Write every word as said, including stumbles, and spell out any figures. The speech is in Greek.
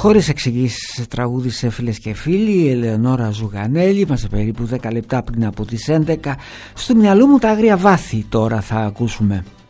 Χωρίς εξηγήσεις τραγούδισε, φίλες και φίλοι, η Ελεονόρα Ζουγανέλη. Είμαστε περίπου δέκα λεπτά πριν από τις έντεκα. Στο μυαλό μου τα άγρια βάθη τώρα θα ακούσουμε.